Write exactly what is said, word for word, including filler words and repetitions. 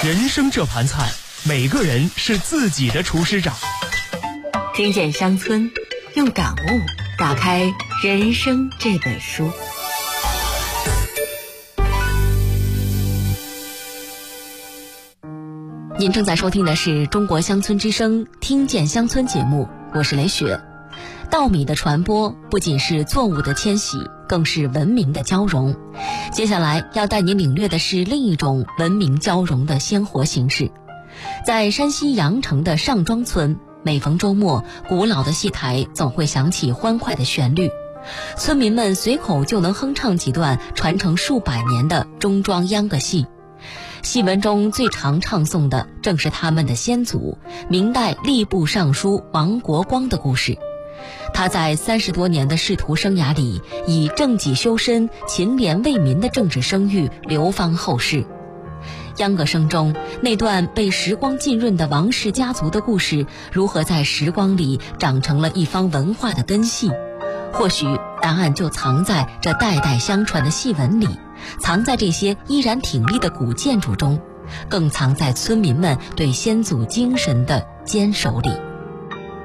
人生这盘菜，每个人是自己的厨师长。 听见乡村，用感悟打开人生这本书。您正在收听的是中国乡村之声听见乡村节目，我是雷雪。稻米的传播不仅是作物的迁徙，更是文明的交融。接下来要带您领略的是另一种文明交融的鲜活形式。在山西阳城的上庄村，每逢周末，古老的戏台总会响起欢快的旋律，村民们随口就能哼唱几段传承数百年的中庄秧歌戏。戏文中最常唱诵的正是他们的先祖明代吏部尚书王国光的故事。他在三十多年的仕途生涯里，以正己修身、勤廉为民的政治声誉流芳后世。秧歌声中那段被时光浸润的王氏家族的故事，如何在时光里长成了一方文化的根系？或许答案就藏在这代代相传的戏文里，藏在这些依然挺立的古建筑中，更藏在村民们对先祖精神的坚守里。